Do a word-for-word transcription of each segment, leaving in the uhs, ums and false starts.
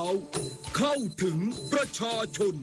เข้าถึงประชาชน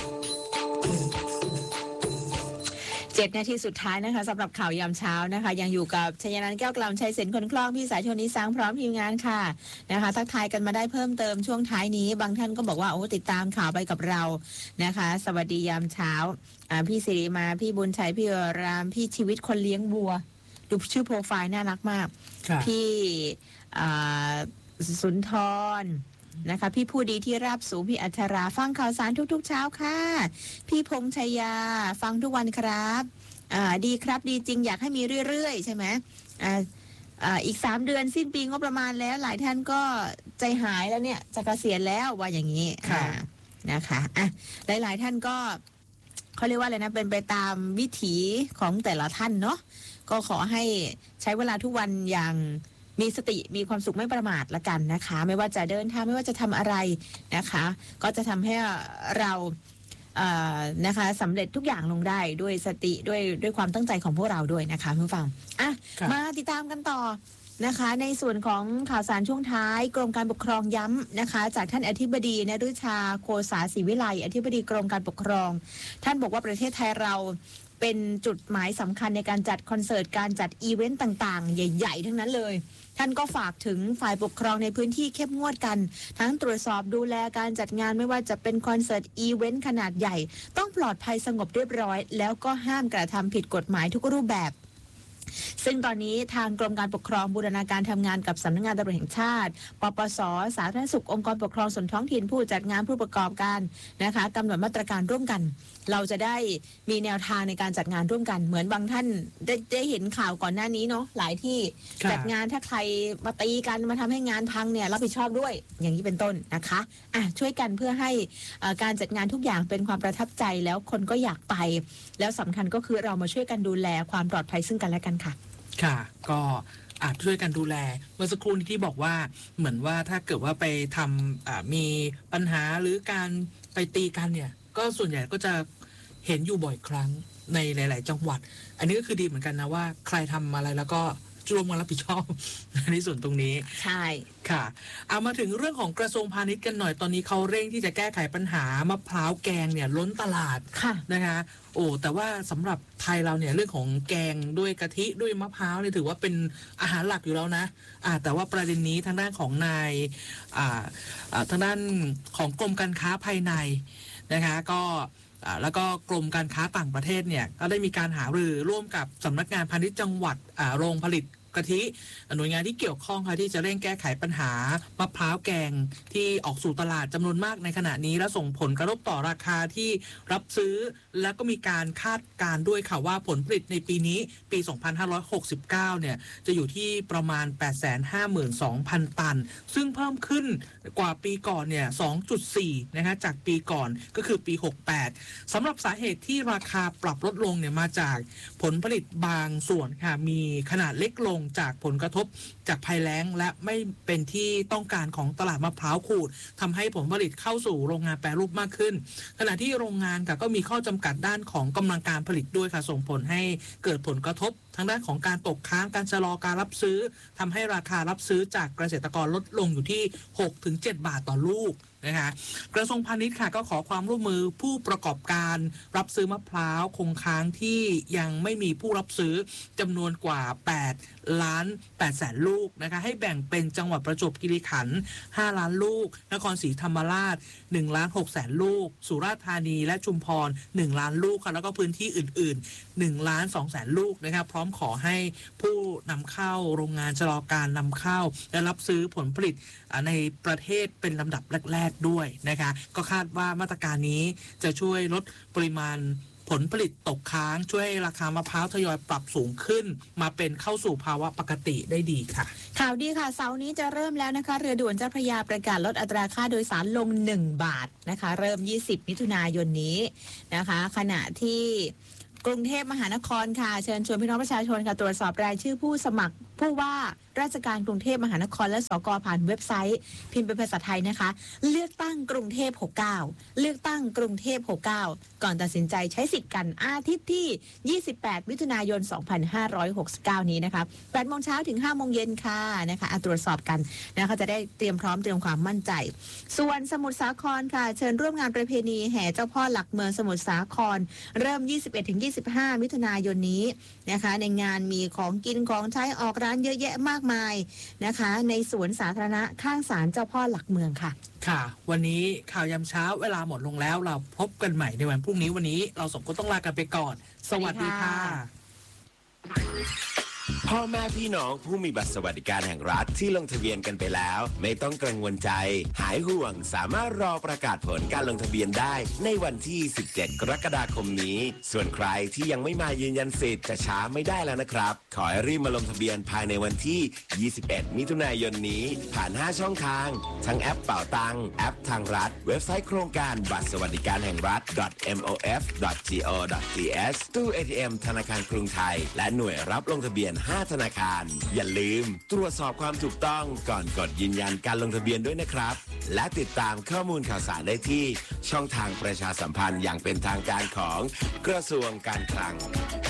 เจ็ดนาทีสุดท้ายนะคะสำหรับข่าวยามเช้านะคะยังอยู่กับชยนันท์แก้วกล่ำชัยเสนคนคล่องพี่สายชนนิสังพร้อมทีมงานค่ะนะคะทักทายกันมาได้เพิ่มเติมช่วงท้ายนี้บางท่านก็บอกว่าโอ้ติดตามข่าวไปกับเรานะคะสวัสดียามเช้าอ่าพี่สิริมาพี่บุญชัยพี่รามพี่ชีวิตคนเลี้ยงวัวดูชื่อโปรไฟล์น่ารักมากพี่อ่าสุนทรนะคะพี่ผู้ดีที่ราบสูงพี่อัชราฟังข่าวสารทุกๆเช้าค่ะพี่พงษ์ชัยยาฟังทุกวันครับอ่าดีครับดีจริงอยากให้มีเรื่อยๆใช่ไหมอ่าอ่าอีกสามเดือนสิ้นปีงบประมาณแล้วหลายท่านก็ใจหายแล้วเนี่ยจะเกษียณแล้วว่าอย่างนี้ค่ะนะคะอ่ะหลายๆท่านก็เขาเรียกว่าอะไรนะเป็นไปตามวิถีของแต่ละท่านเนาะก็ขอให้ใช้เวลาทุกวันอย่างมีสติมีความสุขไม่ประมาทละกันนะคะไม่ว่าจะเดินทางไม่ว่าจะทำอะไรนะคะก็จะทำให้เราเอ่อนะคะสำเร็จทุกอย่างลงได้ด้วยสติด้วยด้วยความตั้งใจของพวกเราด้วยนะคะผู้ฟังอ่ะมาติดตามกันต่อนะคะในส่วนของข่าวสารช่วงท้ายกรมการปกครองย้ำนะคะจากท่านอธิบดีนฤชาโคสาศรีวิไลอธิบดีกรมการปกครองท่านบอกว่าประเทศไทยเราเป็นจุดหมายสำคัญในการจัดคอนเสิร์ตการจัดอีเวนต์ต่างๆใหญ่ๆทั้งนั้นเลยท่านก็ฝากถึงฝ่ายปกครองในพื้นที่เข้มงวดกันทั้งตรวจสอบดูแลการจัดงานไม่ว่าจะเป็นคอนเสิร์ตอีเวนต์ขนาดใหญ่ต้องปลอดภัยสงบเรียบร้อยแล้วก็ห้ามกระทำผิดกฎหมายทุกรูปแบบซึ่งตอนนี้ทางกรมการปกครองบูรณาการทำงานกับสำนักงานตำรวจแห่งชาติปปส.สาธารณสุของค์กรปกครองส่วนท้องถิ่นผู้จัดงานผู้ประกอบการนะคะกำหนดมาตรการร่วมกันเราจะได้มีแนวทางในการจัดงานร่วมกันเหมือนบางท่านได้ได้เห็นข่าวก่อนหน้านี้เนาะหลายที่จัดงานถ้าใครมาตีกันมาทำให้งานพังเนี่ยรับผิดชอบด้วยอย่างนี้เป็นต้นนะคะอ่ะช่วยกันเพื่อให้การจัดงานทุกอย่างเป็นความประทับใจแล้วคนก็อยากไปแล้วสำคัญก็คือเรามาช่วยกันดูแลความปลอดภัยซึ่งกันและกันค่ะค่ะก็อาจช่วยกันดูแลเมื่อสักครู่นี้ที่บอกว่าเหมือนว่าถ้าเกิดว่าไปทำมีปัญหาหรือการไปตีกันเนี่ยก็ส่วนใหญ่ก็จะเห็นอยู่บ่อยครั้งในหลายๆจังหวัดอันนี้ก็คือดีเหมือนกันนะว่าใครทำอะไรแล้วก็ร่วมกันรับผิดชอบในส่วนตรงนี้ใช่ค่ะเอามาถึงเรื่องของกระทรวงพาณิชย์กันหน่อยตอนนี้เขาเร่งที่จะแก้ไขปัญหามะพร้าวแกงเนี่ยล้นตลาดค่ะนะคะโอ้แต่ว่าสำหรับไทยเราเนี่ยเรื่องของแกงด้วยกะทิด้วยมะพร้าวเนี่ยถือว่าเป็นอาหารหลักอยู่แล้วนะอ่าแต่ว่าประเด็นนี้ทางด้านของนายอ่าอ่าทางด้านของกรมการค้าภายในนะคะก็แล้วก็กรมการค้าต่างประเทศเนี่ยก็ได้มีการหารือร่วมกับสำนักงานพาณิชย์จังหวัดโรงผลิตกะทิหน่วยงานที่เกี่ยวข้องค่ะที่จะเร่งแก้ไขปัญหามะพร้าวแกงที่ออกสู่ตลาดจำนวนมากในขณะนี้และส่งผลกระทบต่อราคาที่รับซื้อและก็มีการคาดการณ์ด้วยค่ะว่าผลผลิตในปีนี้ปีสองพันห้าร้อยหกสิบเก้าเนี่ยจะอยู่ที่ประมาณ แปดแสนห้าหมื่นสองพัน ตันซึ่งเพิ่มขึ้นกว่าปีก่อนเนี่ย สองจุดสี่ นะคะจากปีก่อนก็คือปีหกสิบแปดสำหรับสาเหตุที่ราคาปรับลดลงเนี่ยมาจากผลผลิตบางส่วนค่ะมีขนาดเล็กลงจากผลกระทบจากภัยแล้งและไม่เป็นที่ต้องการของตลาดมะพร้าวขูดทำให้ผลผลิตเข้าสู่โรงงานแปรรูปมากขึ้นขณะที่โรงงานก็มีข้อจำกัดด้านของกำลังการผลิตด้วยค่ะส่งผลให้เกิดผลกระทบทางด้านของการตกค้างการชะลอการรับซื้อทำให้ราคารับซื้อจากเกษตรกรลดลงอยู่ที่ หกถึงเจ็ด บาทต่อลูกนะคะกระทรวงพาณิชย์ค่ะก็ขอความร่วมมือผู้ประกอบการรับซื้อมะพร้าวคงค้างที่ยังไม่มีผู้รับซื้อจำนวนกว่าแปดล้านแปดแสนลูกนะคะให้แบ่งเป็นจังหวัดประจวบคีรีขันธ์ห้าล้านลูกนครศรีธรรมราชหนึ่งล้านหกแสนลูกสุราษฎร์ธานีและชุมพรหนึ่งล้านลูกค่ะแล้วก็พื้นที่อื่นๆหนึ่งล้านสองแสนลูกนะครับพร้อมขอให้ผู้นำเข้าโรงงานชะลอการนำเข้าและรับซื้อผลผลิตในประเทศเป็นลำดับแรกด้วยนะคะก็คาดว่ามาตรการนี้จะช่วยลดปริมาณผลผลิตตกค้างช่วยให้ราคามะพร้าวทยอยปรับสูงขึ้นมาเป็นเข้าสู่ภาวะปกติได้ดีค่ะข่าวดีค่ะเสาร์นี้จะเริ่มแล้วนะคะเรือด่วนเจ้าพระยาประกาศลดอัตราค่าโดยสารลงหนึ่งบาทนะคะเริ่มยี่สิบมิถุนายนนี้นะคะขณะที่กรุงเทพมหานครค่ะเชิญชวนพี่น้องประชาชนค่ะตรวจสอบรายชื่อผู้สมัครผู้ว่าราชการกรุงเทพมหานครและสกผ่านเว็บไซต์พิมพ์เป็นภาษาไทยนะคะเลือกตั้งกรุงเทพหกเก้าเลือกตั้งกรุงเทพหกเก้าก่อนตัดสินใจใช้สิทธิ์กันอาทิตย์ที่ยี่สิบแปดมิถุนายนสองพันห้าร้อยหกสิบเก้านี้นะคะแปดโมงเช้าถึงห้าโมงเย็นค่ะนะคะตรวจสอบกันนะคะจะได้เตรียมพร้อมเตรียมความมั่นใจส่วนสมุทรสาครค่ะเชิญร่วมงานประเพณีแห่เจ้าพ่อหลักเมืองสมุทรสาครเริ่ม ยี่สิบเอ็ดถึงยี่สิบห้า มิถุนายนนี้นะคะในงานมีของกินของใช้ออกร้านเยอะแยะมากมายนะคะในสวนสาธารณะข้างศาลเจ้าพ่อหลักเมืองค่ะค่ะวันนี้ข่าวยามเช้าเวลาหมดลงแล้วเราพบกันใหม่ในวันพรุ่งนี้วันนี้เราสองคนต้องลากันไปก่อนสวัสดีค่ะพ่อแม่พี่น้องผู้มีบัตรสวัสดิการแห่งรัฐที่ลงทะเบียนกันไปแล้วไม่ต้องกังวลใจหายห่วงสามารถรอประกาศผลการลงทะเบียนได้ในวันที่สิบเจ็ดกรกฎาคมนี้ส่วนใครที่ยังไม่มายืนยันสิทธิ์จะช้าไม่ได้แล้วนะครับขอให้รีบมาลงทะเบียนภายในวันที่ยี่สิบเอ็ดมิถุนายนนี้ผ่านห้าช่องทางทั้งแอปเป๋าตังแอปทางรัฐเว็บไซต์โครงการบัตรสวัสดิการแห่งรัฐ เอ็ม โอ เอฟ ดอท จี โอ ดอท ที เอส ตู้ เอ ที เอ็ม ธนาคารกรุงไทยและหน่วยรับลงทะเบียนห้าธนาคารอย่าลืมตรวจสอบความถูกต้องก่อนกดยืนยันการลงทะเบียนด้วยนะครับและติดตามข้อมูลข่าวสารได้ที่ช่องทางประชาสัมพันธ์อย่างเป็นทางการของกระทรวงการคลัง